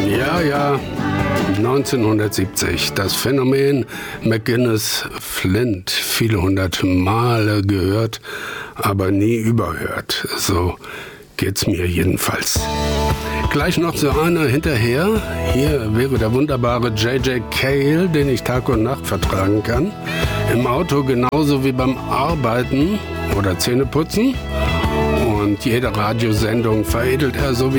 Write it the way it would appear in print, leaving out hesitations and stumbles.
Ja, ja, 1970. Das Phänomen McGuinness Flint. Viele hundert Male gehört, aber nie überhört. So geht's mir jedenfalls. Gleich noch so einer hinterher. Hier wäre der wunderbare J.J. Cale, den ich Tag und Nacht vertragen kann. Im Auto genauso wie beim Arbeiten oder Zähneputzen. Und jede Radiosendung veredelt er sowieso.